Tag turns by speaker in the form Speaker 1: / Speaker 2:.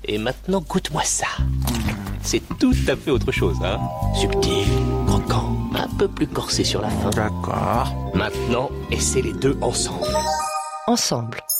Speaker 1: Et maintenant, goûte-moi ça. C'est tout à fait autre chose, hein. Subtil, croquant, un peu plus corsé sur la fin.
Speaker 2: D'accord.
Speaker 1: Maintenant, essaie les deux ensemble.
Speaker 3: Ensemble.